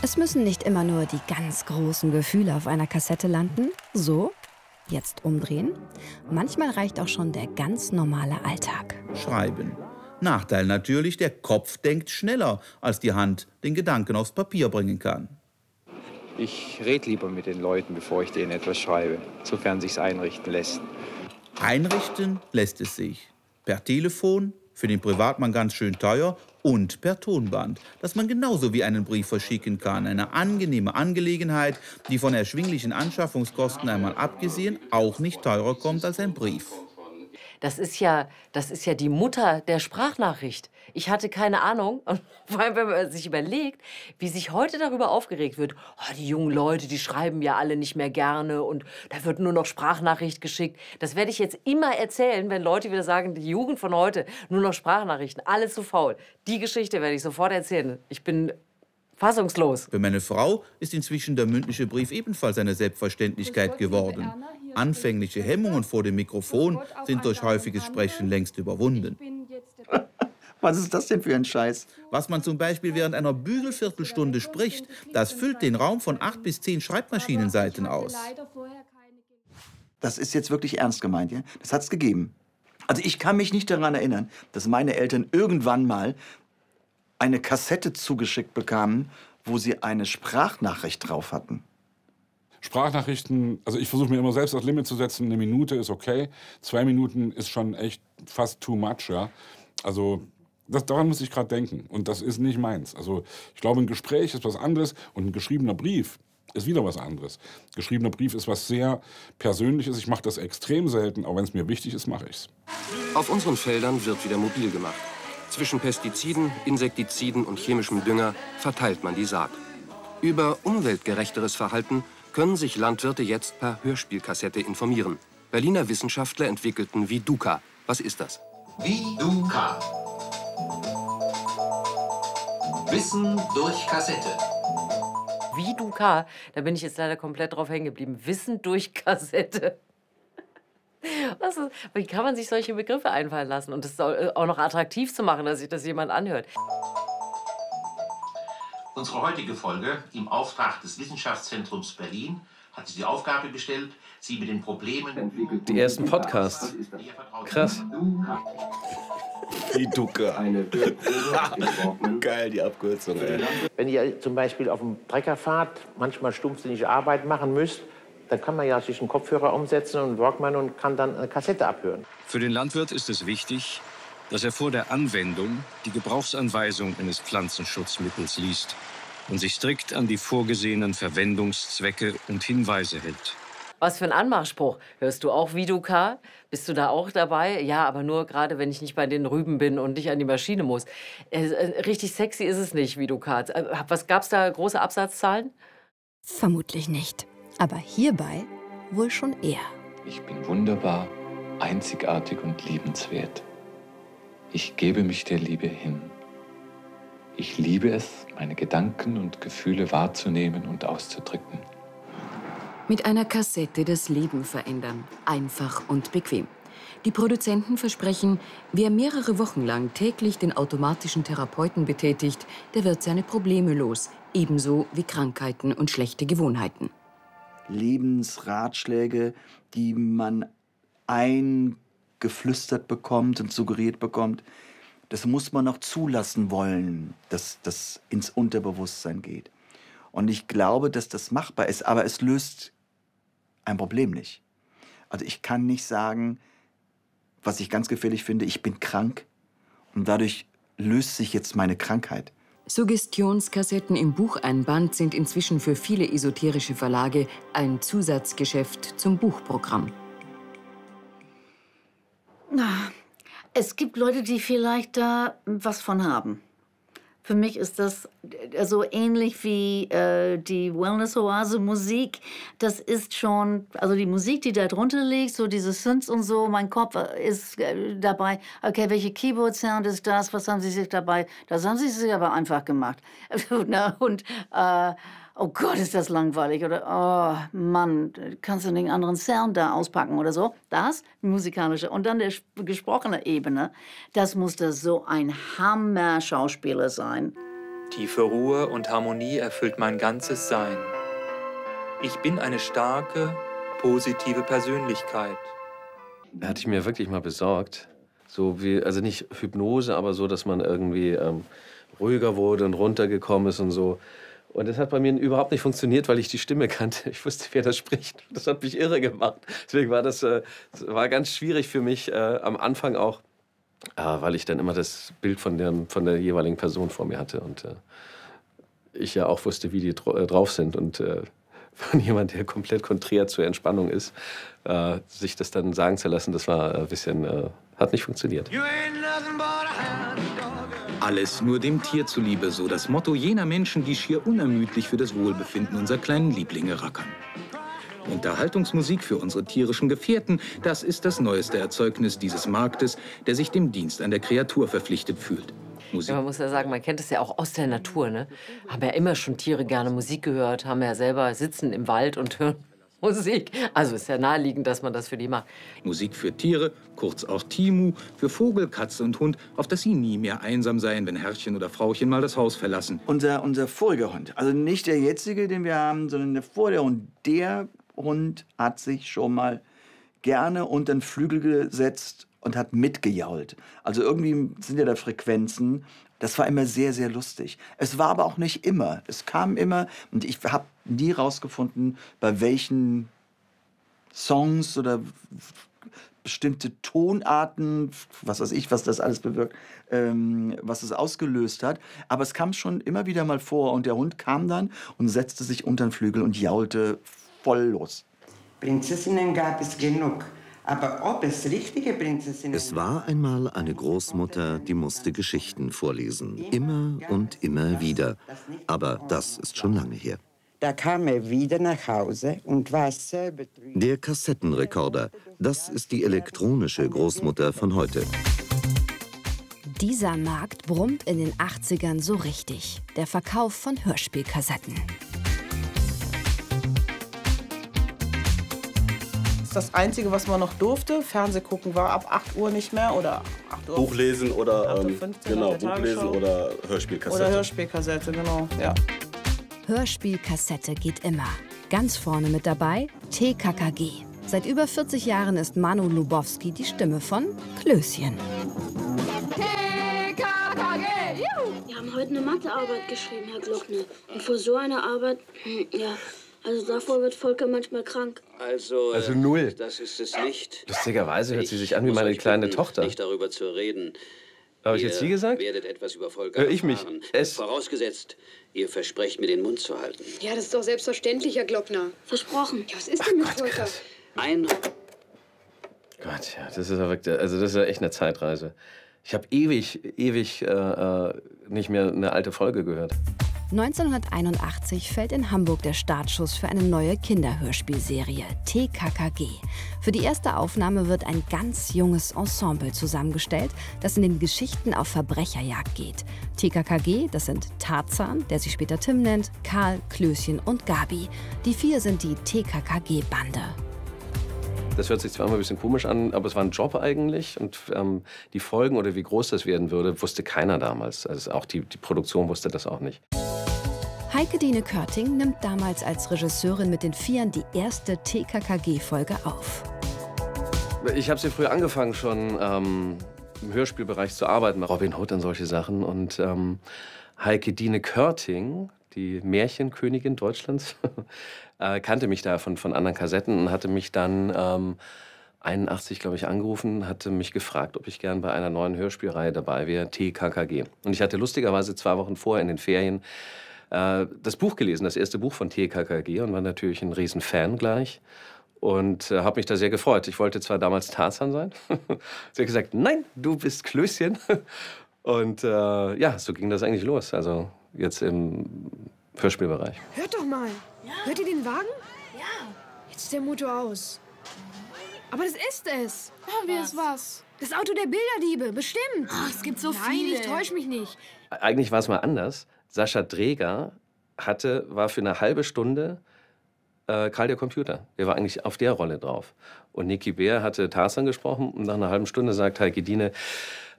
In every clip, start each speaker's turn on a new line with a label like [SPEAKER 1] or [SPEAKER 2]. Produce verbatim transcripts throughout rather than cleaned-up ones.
[SPEAKER 1] Es müssen nicht immer nur die ganz großen Gefühle auf einer Kassette landen. So, jetzt umdrehen. Manchmal reicht auch schon der ganz normale Alltag.
[SPEAKER 2] Schreiben. Nachteil natürlich, der Kopf denkt schneller, als die Hand den Gedanken aufs Papier bringen kann.
[SPEAKER 3] Ich rede lieber mit den Leuten, bevor ich denen etwas schreibe, sofern sich's einrichten lässt.
[SPEAKER 2] Einrichten lässt es sich. Per Telefon, für den Privatmann ganz schön teuer, und per Tonband, das man genauso wie einen Brief verschicken kann. Eine angenehme Angelegenheit, die von erschwinglichen Anschaffungskosten einmal abgesehen auch nicht teurer kommt als ein Brief.
[SPEAKER 4] Das ist ja, das ist ja die Mutter der Sprachnachricht. Ich hatte keine Ahnung. Und vor allem, wenn man sich überlegt, wie sich heute darüber aufgeregt wird. Oh, die jungen Leute, die schreiben ja alle nicht mehr gerne und da wird nur noch Sprachnachricht geschickt. Das werde ich jetzt immer erzählen, wenn Leute wieder sagen, die Jugend von heute, nur noch Sprachnachrichten, alles zu faul. Die Geschichte werde ich sofort erzählen. Ich bin fassungslos.
[SPEAKER 2] Für meine Frau ist inzwischen der mündliche Brief ebenfalls eine Selbstverständlichkeit geworden. Anfängliche Hemmungen vor dem Mikrofon sind durch häufiges Sprechen längst überwunden.
[SPEAKER 5] Was ist das denn für ein Scheiß?
[SPEAKER 2] Was man zum Beispiel während einer Bügelviertelstunde spricht, das füllt den Raum von acht bis zehn Schreibmaschinenseiten aus.
[SPEAKER 5] Das ist jetzt wirklich ernst gemeint, ja? Das hat's gegeben. Also ich kann mich nicht daran erinnern, dass meine Eltern irgendwann mal eine Kassette zugeschickt bekamen, wo sie eine Sprachnachricht drauf hatten.
[SPEAKER 6] Sprachnachrichten, also ich versuche mir immer selbst das Limit zu setzen, eine Minute ist okay, zwei Minuten ist schon echt fast too much, ja. Also das, daran muss ich gerade denken und das ist nicht meins. Also ich glaube, ein Gespräch ist was anderes und ein geschriebener Brief ist wieder was anderes. Geschriebener Brief ist was sehr Persönliches, ich mache das extrem selten, aber wenn es mir wichtig ist, mache ich es.
[SPEAKER 7] Auf unseren Feldern wird wieder mobil gemacht. Zwischen Pestiziden, Insektiziden und chemischem Dünger verteilt man die Saat. Über umweltgerechteres Verhalten können sich Landwirte jetzt per Hörspielkassette informieren. Berliner Wissenschaftler entwickelten Viduka. Was ist das?
[SPEAKER 8] Viduka. Wissen durch Kassette.
[SPEAKER 4] Viduka, da bin ich jetzt leider komplett drauf hängen geblieben. Wissen durch Kassette. Was ist, wie kann man sich solche Begriffe einfallen lassen? Und das auch noch attraktiv zu machen, dass sich das jemand anhört.
[SPEAKER 8] Unsere heutige Folge im Auftrag des Wissenschaftszentrums Berlin hat sich die Aufgabe gestellt, sie mit den Problemen entwickelt.
[SPEAKER 9] Die ersten Podcasts. Krass.
[SPEAKER 5] Viduka. Geil, die Abkürzung, ey.
[SPEAKER 10] Wenn ihr zum Beispiel auf dem Trecker fahrt, manchmal stumpfsinnige Arbeit machen müsst, dann kann man ja sich einen Kopfhörer umsetzen und einen Walkman und kann dann eine Kassette abhören.
[SPEAKER 7] Für den Landwirt ist es wichtig, dass er vor der Anwendung die Gebrauchsanweisung eines Pflanzenschutzmittels liest und sich strikt an die vorgesehenen Verwendungszwecke und Hinweise hält.
[SPEAKER 4] Was für ein Anmachspruch. Hörst du auch Viduka? Bist du da auch dabei? Ja, aber nur gerade, wenn ich nicht bei den Rüben bin und nicht an die Maschine muss. Äh, richtig sexy ist es nicht, Viduka. Was gab's da, große Absatzzahlen?
[SPEAKER 1] Vermutlich nicht. Aber hierbei wohl schon eher.
[SPEAKER 11] Ich bin wunderbar, einzigartig und liebenswert. Ich gebe mich der Liebe hin. Ich liebe es, meine Gedanken und Gefühle wahrzunehmen und auszudrücken.
[SPEAKER 12] Mit einer Kassette das Leben verändern. Einfach und bequem. Die Produzenten versprechen, wer mehrere Wochen lang täglich den automatischen Therapeuten betätigt, der wird seine Probleme los. Ebenso wie Krankheiten und schlechte Gewohnheiten.
[SPEAKER 5] Lebensratschläge, die man eingeflüstert bekommt und suggeriert bekommt, das muss man noch zulassen wollen, dass das ins Unterbewusstsein geht. Und ich glaube, dass das machbar ist, aber es löst ein Problem nicht. Also ich kann nicht sagen, was ich ganz gefährlich finde, ich bin krank und dadurch löst sich jetzt meine Krankheit.
[SPEAKER 12] Suggestionskassetten im Bucheinband sind inzwischen für viele esoterische Verlage ein Zusatzgeschäft zum Buchprogramm.
[SPEAKER 13] Es gibt Leute, die vielleicht da was von haben. Für mich ist das so ähnlich wie äh, die Wellness-Oase-Musik. Das ist schon, also die Musik, die da drunter liegt, so diese Synths und so, mein Kopf ist äh, dabei. Okay, welche Keyboard-Sound ist das? Was haben Sie sich dabei? Das haben Sie sich aber einfach gemacht. Und äh, oh Gott, ist das langweilig. Oder oh Mann, kannst du einen anderen Sound da auspacken oder so? Das, musikalische. Und dann der gesprochene Ebene, das muss da so ein Hammer-Schauspieler sein.
[SPEAKER 14] Tiefe Ruhe und Harmonie erfüllt mein ganzes Sein. Ich bin eine starke, positive Persönlichkeit.
[SPEAKER 9] Da hatte ich mir wirklich mal besorgt. So wie, also nicht Hypnose, aber so, dass man irgendwie ähm, ruhiger wurde und runtergekommen ist und so. Und das hat bei mir überhaupt nicht funktioniert, weil ich die Stimme kannte. Ich wusste, wer das spricht. Das hat mich irre gemacht. Deswegen war das, äh, das war ganz schwierig für mich äh, am Anfang auch, äh, weil ich dann immer das Bild von der, von der jeweiligen Person vor mir hatte. Und äh, ich ja auch wusste, wie die dra drauf sind. Und äh, von jemand, der komplett konträr zur Entspannung ist, äh, sich das dann sagen zu lassen, das war ein bisschen, äh, hat nicht funktioniert.
[SPEAKER 15] Alles nur dem Tier zuliebe, so das Motto jener Menschen, die schier unermüdlich für das Wohlbefinden unserer kleinen Lieblinge rackern. Unterhaltungsmusik für unsere tierischen Gefährten, das ist das neueste Erzeugnis dieses Marktes, der sich dem Dienst an der Kreatur verpflichtet fühlt. Musik.
[SPEAKER 4] Ja, man muss ja sagen, man kennt es ja auch aus der Natur, ne? Haben ja immer schon Tiere gerne Musik gehört, haben ja selber sitzen im Wald und hören Musik. Also ist ja naheliegend, dass man das für die macht.
[SPEAKER 15] Musik für Tiere, kurz auch Timu, für Vogel, Katze und Hund, auf dass sie nie mehr einsam seien, wenn Herrchen oder Frauchen mal das Haus verlassen.
[SPEAKER 5] Unser, unser voriger Hund, also nicht der jetzige, den wir haben, sondern der vorige Hund, der Hund hat sich schon mal gerne unter den Flügel gesetzt und hat mitgejault. Also irgendwie sind ja da Frequenzen. Das war immer sehr, sehr lustig. Es war aber auch nicht immer. Es kam immer, und ich habe nie rausgefunden, bei welchen Songs oder bestimmte Tonarten, was weiß ich, was das alles bewirkt, ähm, was es ausgelöst hat. Aber es kam schon immer wieder mal vor und der Hund kam dann und setzte sich unter den Flügel und jaulte voll los.
[SPEAKER 16] Prinzessinnen gab es genug. Aber ob es richtige Prinzessinnen...
[SPEAKER 17] Es war einmal eine Großmutter, die musste Geschichten vorlesen. Immer und immer wieder. Aber das ist schon lange her.
[SPEAKER 16] Da kam er wieder nach Hause und war sehr betrübt.
[SPEAKER 17] Der Kassettenrekorder, das ist die elektronische Großmutter von heute.
[SPEAKER 1] Dieser Markt brummt in den achtzigern so richtig. Der Verkauf von Hörspielkassetten.
[SPEAKER 18] Das Einzige, was man noch durfte, Fernseh gucken, war ab acht Uhr nicht mehr oder acht Uhr.
[SPEAKER 19] Buchlesen oder ähm,
[SPEAKER 18] fünfzehn
[SPEAKER 19] genau,
[SPEAKER 18] auf der
[SPEAKER 19] Buchlesen
[SPEAKER 18] Tagesschau.
[SPEAKER 19] oder Hörspielkassette.
[SPEAKER 18] Oder Hörspielkassette, genau, ja.
[SPEAKER 1] Hörspielkassette geht immer. Ganz vorne mit dabei T K K G. Seit über vierzig Jahren ist Manu Lubowski die Stimme von Klößchen.
[SPEAKER 20] T K K G, juhu! Wir haben heute eine Mathearbeit geschrieben, Herr Glockner. Und vor so einer Arbeit, hm, ja, also davor wird Volker manchmal krank.
[SPEAKER 21] Also,
[SPEAKER 9] Also null.
[SPEAKER 21] das ist es nicht.
[SPEAKER 9] Lustigerweise hört sie sich an wie
[SPEAKER 21] muss
[SPEAKER 9] meine
[SPEAKER 21] euch
[SPEAKER 9] kleine
[SPEAKER 21] bitten,
[SPEAKER 9] Tochter.
[SPEAKER 21] Nicht darüber zu reden.
[SPEAKER 9] Habe ich jetzt sie gesagt?
[SPEAKER 21] Ihr werdet etwas über Volker
[SPEAKER 9] Hör ich mich.
[SPEAKER 21] erfahren.
[SPEAKER 9] Es-
[SPEAKER 21] Vorausgesetzt, ihr versprecht mir den Mund zu halten.
[SPEAKER 20] Ja, das ist doch selbstverständlich, Herr Glockner. Versprochen. Ja, was ist denn mit Volker?
[SPEAKER 21] Ein
[SPEAKER 9] Gott, ja, das ist ja wirklich, also das ist ja echt eine Zeitreise. Ich habe ewig, ewig äh, äh, nicht mehr eine alte Folge gehört.
[SPEAKER 1] neunzehnhunderteinundachtzig fällt in Hamburg der Startschuss für eine neue Kinderhörspielserie, T K K G. Für die erste Aufnahme wird ein ganz junges Ensemble zusammengestellt, das in den Geschichten auf Verbrecherjagd geht. T K K G, das sind Tarzan, der sich später Tim nennt, Karl, Klößchen und Gabi. Die vier sind die T K K G-Bande.
[SPEAKER 9] Das hört sich zwar immer ein bisschen komisch an, aber es war ein Job eigentlich. Und ähm, die Folgen oder wie groß das werden würde, wusste keiner damals. Also auch die, die Produktion wusste das auch nicht.
[SPEAKER 1] Heike Dine Körting nimmt damals als Regisseurin mit den Vieren die erste T K K G-Folge auf.
[SPEAKER 9] Ich habe sehr früh angefangen, schon ähm, im Hörspielbereich zu arbeiten, mit Robin Hood und solche Sachen. Und ähm, Heike Dine Körting, die Märchenkönigin Deutschlands, äh, kannte mich da von, von anderen Kassetten und hatte mich dann ähm, einundachtzig, glaube ich, angerufen, hatte mich gefragt, ob ich gern bei einer neuen Hörspielreihe dabei wäre, T K K G. Und ich hatte lustigerweise zwei Wochen vorher in den Ferien äh, das Buch gelesen, das erste Buch von T K K G, und war natürlich ein Riesenfan gleich. Und äh, habe mich da sehr gefreut. Ich wollte zwar damals Tarzan sein. Sie hat gesagt, nein, du bist Klößchen. Und äh, ja, so ging das eigentlich los. Also jetzt im Hörspielbereich.
[SPEAKER 22] Hört doch mal. Hört ihr den Wagen? Ja. Jetzt ist der Motor aus. Aber das ist es.
[SPEAKER 23] Oh, wie ist was?
[SPEAKER 22] Das Auto der Bilderdiebe, bestimmt.
[SPEAKER 23] Ach, es gibt so
[SPEAKER 22] Nein,
[SPEAKER 23] viele.
[SPEAKER 22] ich täusch mich nicht.
[SPEAKER 9] Eigentlich war es mal anders. Sascha Dreger hatte, war für eine halbe Stunde äh, Karl der Computer. Der war eigentlich auf der Rolle drauf. Und Niki Bär hatte Tarzan gesprochen und nach einer halben Stunde sagt Heike Dine,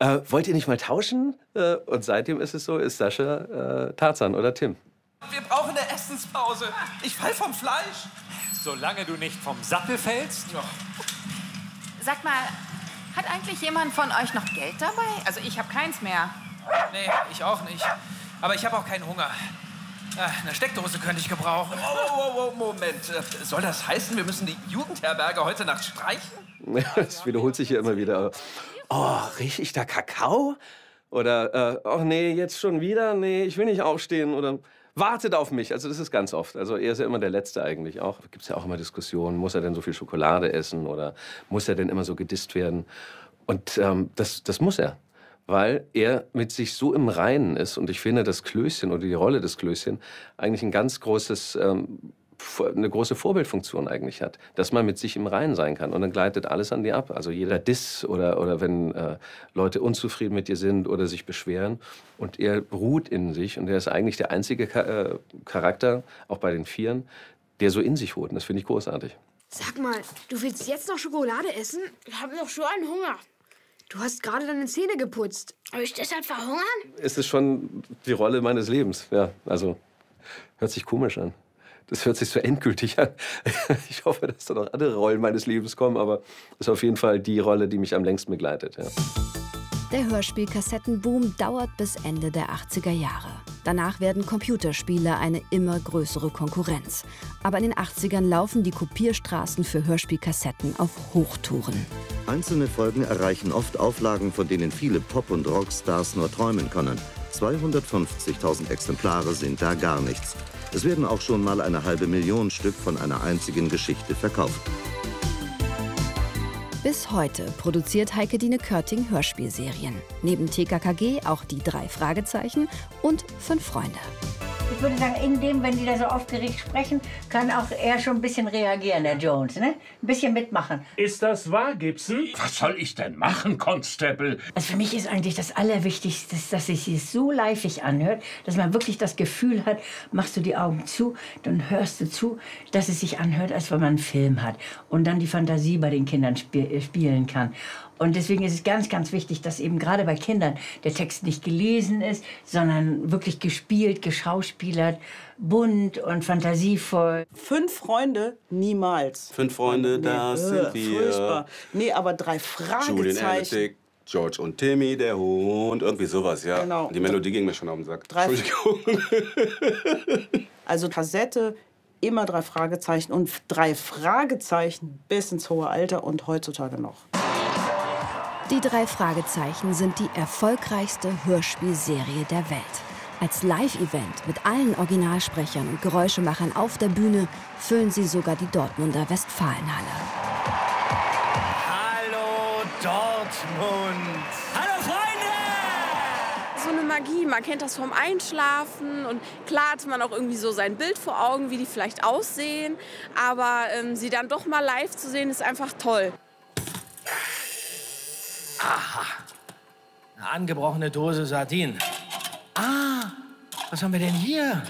[SPEAKER 9] äh, wollt ihr nicht mal tauschen? Äh, und seitdem ist es so, ist Sascha äh, Tarzan oder Tim.
[SPEAKER 2] Wir brauchen eine Essenspause. Ich fall vom Fleisch.
[SPEAKER 3] Solange du nicht vom Sattel fällst.
[SPEAKER 2] Ja.
[SPEAKER 23] Sag mal, hat eigentlich jemand von euch noch Geld dabei? Also ich habe keins mehr.
[SPEAKER 2] Nee, ich auch nicht. Aber ich habe auch keinen Hunger. Eine Steckdose könnte ich gebrauchen. Oh, oh, oh, Moment. Soll das heißen, wir müssen die Jugendherberge heute Nacht streichen?
[SPEAKER 9] Das wiederholt sich ja immer wieder. Oh, rieche ich da Kakao? Oder, äh, oh nee, jetzt schon wieder? Nee, ich will nicht aufstehen. Oder wartet auf mich. Also das ist ganz oft. Also er ist ja immer der Letzte eigentlich auch. Da gibt es ja auch immer Diskussionen. Muss er denn so viel Schokolade essen? Oder muss er denn immer so gedisst werden? Und ähm, das, das muss er. Weil er mit sich so im Reinen ist. Und ich finde, das Klößchen oder die Rolle des Klößchen eigentlich ein ganz großes, ähm, eine große Vorbildfunktion eigentlich hat. Dass man mit sich im Reinen sein kann. Und dann gleitet alles an dir ab. Also jeder Diss oder, oder wenn äh, Leute unzufrieden mit dir sind oder sich beschweren. Und er ruht in sich. Und er ist eigentlich der einzige Ka äh, Charakter, auch bei den Vieren, der so in sich ruht. Und das finde ich großartig.
[SPEAKER 22] Sag mal, du willst jetzt noch Schokolade essen? Ich habe noch so einen Hunger. Du hast gerade deine Zähne geputzt. Soll ich deshalb verhungern?
[SPEAKER 9] Es ist schon die Rolle meines Lebens. Ja, also hört sich komisch an. Das hört sich so endgültig an. Ich hoffe, dass da noch andere Rollen meines Lebens kommen, aber es ist auf jeden Fall die Rolle, die mich am längsten begleitet. Ja.
[SPEAKER 1] Der Hörspielkassettenboom dauert bis Ende der achtziger Jahre. Danach werden Computerspiele eine immer größere Konkurrenz. Aber in den achtzigern laufen die Kopierstraßen für Hörspielkassetten auf Hochtouren.
[SPEAKER 17] Einzelne Folgen erreichen oft Auflagen, von denen viele Pop- und Rockstars nur träumen können. zweihundertfünfzigtausend Exemplare sind da gar nichts. Es werden auch schon mal eine halbe Million Stück von einer einzigen Geschichte verkauft.
[SPEAKER 1] Bis heute produziert Heike-Dine Körting Hörspielserien. Neben T K K G auch die drei Fragezeichen und Fünf Freunde.
[SPEAKER 24] Ich würde sagen, in dem, wenn die da so aufgeregt sprechen, kann auch er schon ein bisschen reagieren, der Jones, ne? Ein bisschen mitmachen.
[SPEAKER 25] Ist das wahr, Gibson? Was soll ich denn machen, Constable?
[SPEAKER 24] Also für mich ist eigentlich das Allerwichtigste, dass es sich so leifig anhört, dass man wirklich das Gefühl hat, machst du die Augen zu, dann hörst du zu, dass es sich anhört, als wenn man einen Film hat. Und dann die Fantasie bei den Kindern sp spielen kann. Und deswegen ist es ganz, ganz wichtig, dass eben gerade bei Kindern der Text nicht gelesen ist, sondern wirklich gespielt, geschauspielert, bunt und fantasievoll.
[SPEAKER 18] Fünf Freunde? Niemals.
[SPEAKER 19] Fünf Freunde, das
[SPEAKER 18] nee,
[SPEAKER 19] sind wir.
[SPEAKER 18] Furchtbar. Nee, aber drei
[SPEAKER 19] Julian
[SPEAKER 18] Fragezeichen.
[SPEAKER 19] Analytic, George und Timmy, der Hund, irgendwie sowas, ja.
[SPEAKER 18] Genau.
[SPEAKER 19] Die Melodie ging mir schon auf den Sack.
[SPEAKER 18] Drei
[SPEAKER 19] Entschuldigung.
[SPEAKER 18] Also Kassette, immer drei Fragezeichen und drei Fragezeichen bis ins hohe Alter und heutzutage noch.
[SPEAKER 1] Die drei Fragezeichen sind die erfolgreichste Hörspielserie der Welt. Als Live-Event mit allen Originalsprechern und Geräuschemachern auf der Bühne füllen sie sogar die Dortmunder Westfalenhalle.
[SPEAKER 3] Hallo Dortmund! Hallo Freunde!
[SPEAKER 22] So eine Magie, man kennt das vom Einschlafen und klar hat man auch irgendwie so sein Bild vor Augen, wie die vielleicht aussehen, aber ähm, sie dann doch mal live zu sehen, ist einfach toll.
[SPEAKER 3] Aha, eine angebrochene Dose Sardinen. Ah, was haben wir denn hier?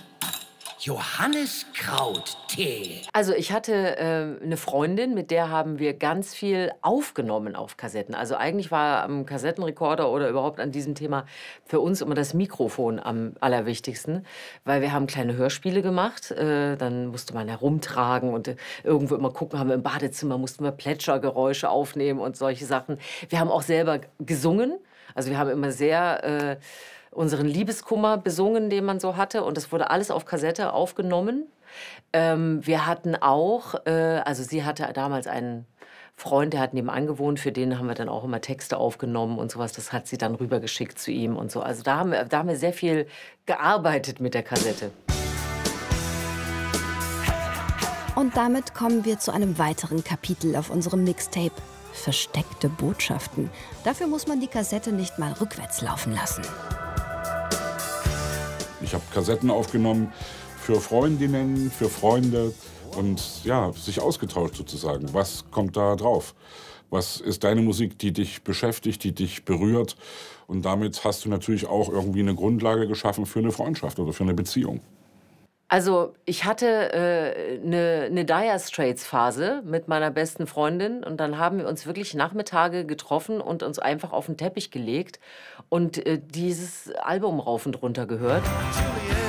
[SPEAKER 3] Johanniskrauttee.
[SPEAKER 4] Also ich hatte äh, eine Freundin, mit der haben wir ganz viel aufgenommen auf Kassetten. Also eigentlich war am Kassettenrekorder oder überhaupt an diesem Thema für uns immer das Mikrofon am allerwichtigsten, weil wir haben kleine Hörspiele gemacht. Äh, dann musste man herumtragen und äh, irgendwo immer gucken, haben wir im Badezimmer, mussten wir Plätschergeräusche aufnehmen und solche Sachen. Wir haben auch selber gesungen. Also wir haben immer sehr äh, unseren Liebeskummer besungen, den man so hatte. Und das wurde alles auf Kassette aufgenommen. Ähm, wir hatten auch, äh, also sie hatte damals einen Freund, der hat nebenan gewohnt, für den haben wir dann auch immer Texte aufgenommen und sowas. Das hat sie dann rübergeschickt zu ihm und so. Also da haben wir, da haben wir sehr viel gearbeitet mit der Kassette.
[SPEAKER 1] Und damit kommen wir zu einem weiteren Kapitel auf unserem Mixtape. Versteckte Botschaften. Dafür muss man die Kassette nicht mal rückwärts laufen lassen.
[SPEAKER 6] Ich habe Kassetten aufgenommen für Freundinnen, für Freunde und ja, sich ausgetauscht sozusagen. Was kommt da drauf? Was ist deine Musik, die dich beschäftigt, die dich berührt? Und damit hast du natürlich auch irgendwie eine Grundlage geschaffen für eine Freundschaft oder für eine Beziehung.
[SPEAKER 4] Also ich hatte äh, eine, eine Dire Straits Phase mit meiner besten Freundin und dann haben wir uns wirklich Nachmittage getroffen und uns einfach auf den Teppich gelegt und äh, dieses Album rauf und runter gehört.